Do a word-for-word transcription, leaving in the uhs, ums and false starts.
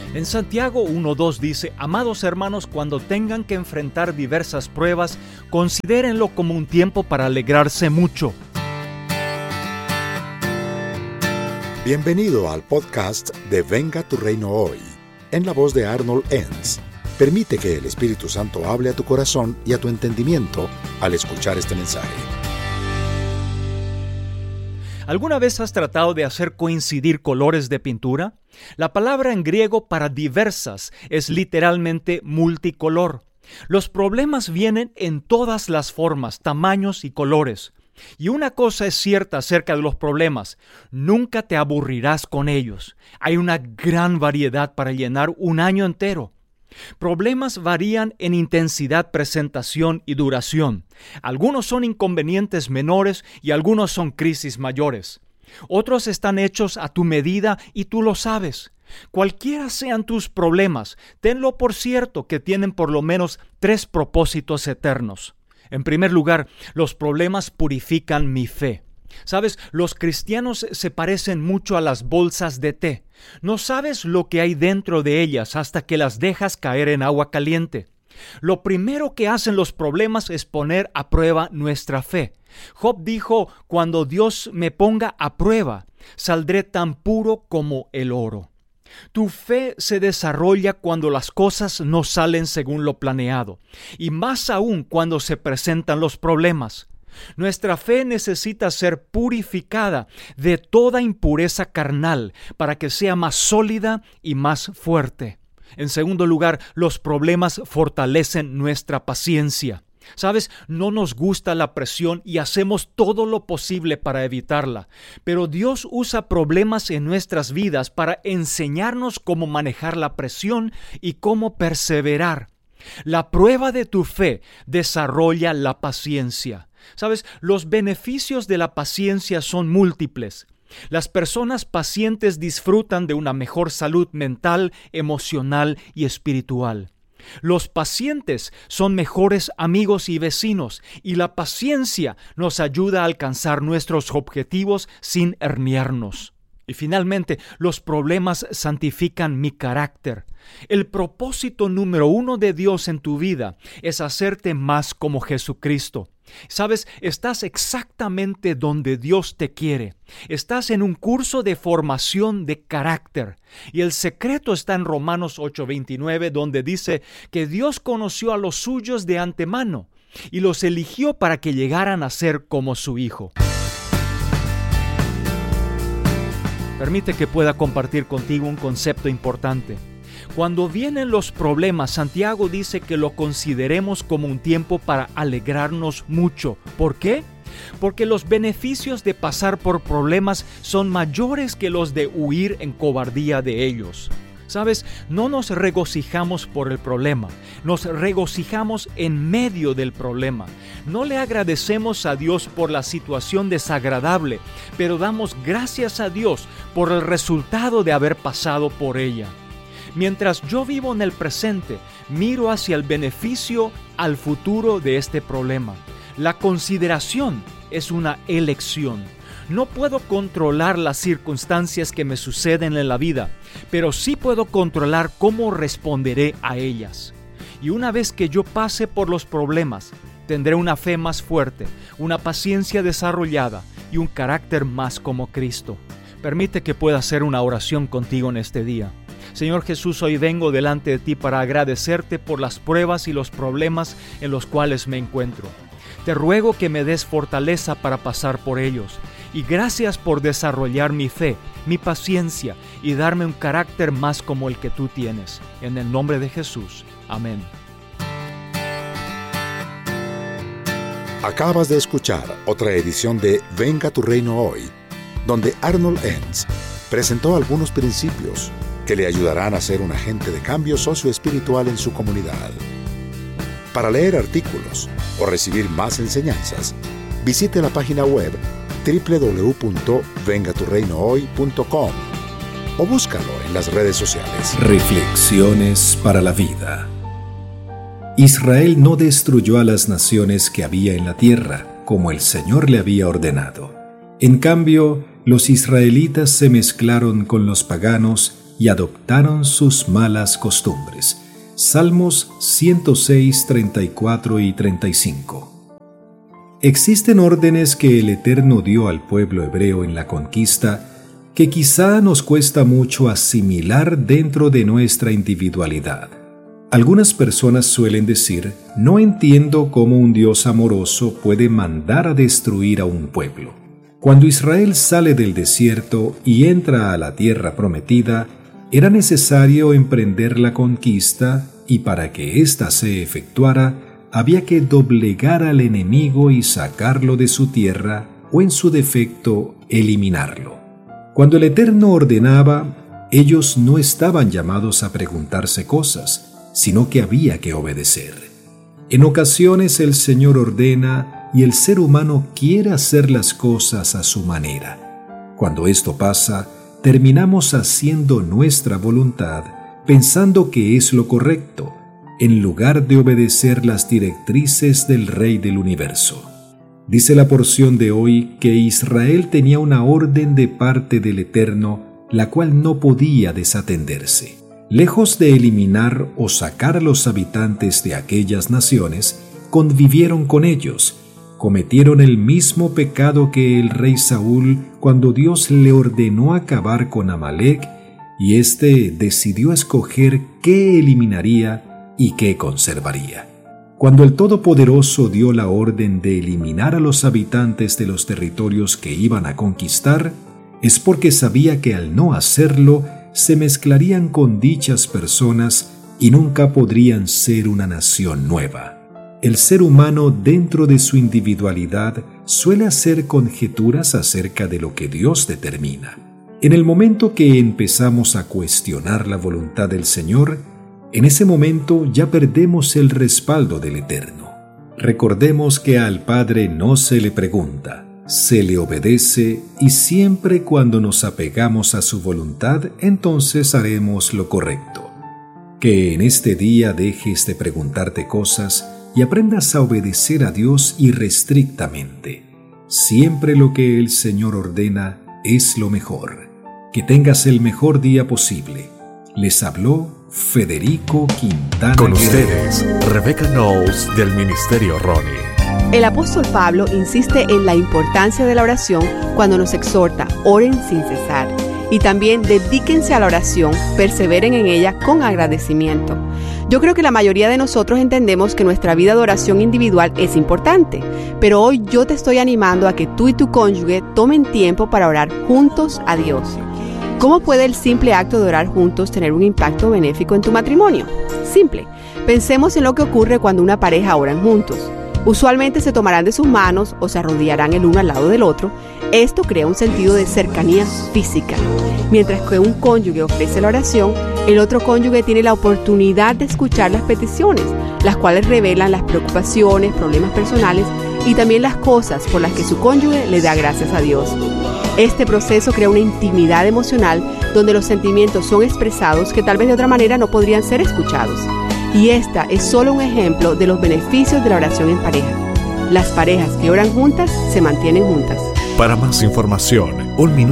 En Santiago uno dos dice: amados hermanos, cuando tengan que enfrentar diversas pruebas, considérenlo como un tiempo para alegrarse mucho. Bienvenido al podcast de Venga tu Reino Hoy, en la voz de Arnold Enns. Permite que el Espíritu Santo hable a tu corazón y a tu entendimiento al escuchar este mensaje. ¿Alguna vez has tratado de hacer coincidir colores de pintura? La palabra en griego para diversas es literalmente multicolor. Los problemas vienen en todas las formas, tamaños y colores. Y una cosa es cierta acerca de los problemas: nunca te aburrirás con ellos. Hay una gran variedad para llenar un año entero. Problemas varían en intensidad, presentación y duración. Algunos son inconvenientes menores y algunos son crisis mayores. Otros están hechos a tu medida y tú lo sabes. Cualquiera sean tus problemas, tenlo por cierto que tienen por lo menos tres propósitos eternos. En primer lugar, los problemas purifican mi fe. ¿Sabes? Los cristianos se parecen mucho a las bolsas de té. No sabes lo que hay dentro de ellas hasta que las dejas caer en agua caliente. Lo primero que hacen los problemas es poner a prueba nuestra fe. Job dijo: cuando Dios me ponga a prueba, saldré tan puro como el oro. Tu fe se desarrolla cuando las cosas no salen según lo planeado, y más aún cuando se presentan los problemas. Nuestra fe necesita ser purificada de toda impureza carnal para que sea más sólida y más fuerte. En segundo lugar, los problemas fortalecen nuestra paciencia. ¿Sabes? No nos gusta la presión y hacemos todo lo posible para evitarla. Pero Dios usa problemas en nuestras vidas para enseñarnos cómo manejar la presión y cómo perseverar. La prueba de tu fe desarrolla la paciencia. ¿Sabes? Los beneficios de la paciencia son múltiples. Las personas pacientes disfrutan de una mejor salud mental, emocional y espiritual. Los pacientes son mejores amigos y vecinos, y la paciencia nos ayuda a alcanzar nuestros objetivos sin herniarnos. Y finalmente, los problemas santifican mi carácter. El propósito número uno de Dios en tu vida es hacerte más como Jesucristo. ¿Sabes? Estás exactamente donde Dios te quiere. Estás en un curso de formación de carácter. Y el secreto está en Romanos ocho veintinueve, donde dice que Dios conoció a los suyos de antemano y los eligió para que llegaran a ser como su Hijo. Permite que pueda compartir contigo un concepto importante. Cuando vienen los problemas, Santiago dice que lo consideremos como un tiempo para alegrarnos mucho. ¿Por qué? Porque los beneficios de pasar por problemas son mayores que los de huir en cobardía de ellos. ¿Sabes? No nos regocijamos por el problema, nos regocijamos en medio del problema. No le agradecemos a Dios por la situación desagradable, pero damos gracias a Dios por el resultado de haber pasado por ella. Mientras yo vivo en el presente, miro hacia el beneficio al futuro de este problema. La consideración es una elección. No puedo controlar las circunstancias que me suceden en la vida, pero sí puedo controlar cómo responderé a ellas. Y una vez que yo pase por los problemas, tendré una fe más fuerte, una paciencia desarrollada y un carácter más como Cristo. Permite que pueda hacer una oración contigo en este día. Señor Jesús, hoy vengo delante de ti para agradecerte por las pruebas y los problemas en los cuales me encuentro. Te ruego que me des fortaleza para pasar por ellos. Y gracias por desarrollar mi fe, mi paciencia y darme un carácter más como el que tú tienes. En el nombre de Jesús. Amén. Acabas de escuchar otra edición de Venga tu Reino Hoy, donde Arnold Enns presentó algunos principios que le ayudarán a ser un agente de cambio socioespiritual en su comunidad. Para leer artículos o recibir más enseñanzas, visite la página web doble u doble u doble u punto venga tu reino hoy punto com o búscalo en las redes sociales. Reflexiones para la vida. Israel no destruyó a las naciones que había en la tierra, como el Señor le había ordenado. En cambio, los israelitas se mezclaron con los paganos y adoptaron sus malas costumbres. Salmos ciento seis, treinta y cuatro y treinta y cinco. Existen órdenes que el Eterno dio al pueblo hebreo en la conquista que quizá nos cuesta mucho asimilar dentro de nuestra individualidad. Algunas personas suelen decir: no entiendo cómo un Dios amoroso puede mandar a destruir a un pueblo. Cuando Israel sale del desierto y entra a la tierra prometida, era necesario emprender la conquista, y para que ésta se efectuara, había que doblegar al enemigo y sacarlo de su tierra, o en su defecto, eliminarlo. Cuando el Eterno ordenaba, ellos no estaban llamados a preguntarse cosas, sino que había que obedecer. En ocasiones el Señor ordena y el ser humano quiere hacer las cosas a su manera. Cuando esto pasa, terminamos haciendo nuestra voluntad, pensando que es lo correcto, en lugar de obedecer las directrices del Rey del Universo. Dice la porción de hoy que Israel tenía una orden de parte del Eterno, la cual no podía desatenderse. Lejos de eliminar o sacar a los habitantes de aquellas naciones, convivieron con ellos, cometieron el mismo pecado que el rey Saúl cuando Dios le ordenó acabar con Amalek, y éste decidió escoger qué eliminaría y qué conservaría. Cuando el Todopoderoso dio la orden de eliminar a los habitantes de los territorios que iban a conquistar, es porque sabía que al no hacerlo, se mezclarían con dichas personas y nunca podrían ser una nación nueva. El ser humano, dentro de su individualidad, suele hacer conjeturas acerca de lo que Dios determina. En el momento que empezamos a cuestionar la voluntad del Señor, en ese momento ya perdemos el respaldo del Eterno. Recordemos que al Padre no se le pregunta, se le obedece, y siempre cuando nos apegamos a su voluntad, entonces haremos lo correcto. Que en este día dejes de preguntarte cosas y aprendas a obedecer a Dios irrestrictamente. Siempre lo que el Señor ordena es lo mejor. Que tengas el mejor día posible. Les habló Federico Quintana. Con ustedes, Rebecca Knowles del Ministerio Ronnie. El apóstol Pablo insiste en la importancia de la oración cuando nos exhorta: oren sin cesar. Y también dedíquense a la oración, perseveren en ella con agradecimiento. Yo creo que la mayoría de nosotros entendemos que nuestra vida de oración individual es importante, pero hoy yo te estoy animando a que tú y tu cónyuge tomen tiempo para orar juntos a Dios. ¿Cómo puede el simple acto de orar juntos tener un impacto benéfico en tu matrimonio? Simple. Pensemos en lo que ocurre cuando una pareja oran juntos. Usualmente se tomarán de sus manos o se arrodillarán el uno al lado del otro. Esto crea un sentido de cercanía física. Mientras que un cónyuge ofrece la oración, el otro cónyuge tiene la oportunidad de escuchar las peticiones, las cuales revelan las preocupaciones, problemas personales y también las cosas por las que su cónyuge le da gracias a Dios. Este proceso crea una intimidad emocional donde los sentimientos son expresados que tal vez de otra manera no podrían ser escuchados. Y esta es solo un ejemplo de los beneficios de la oración en pareja. Las parejas que oran juntas se mantienen juntas. Para más información, un minuto.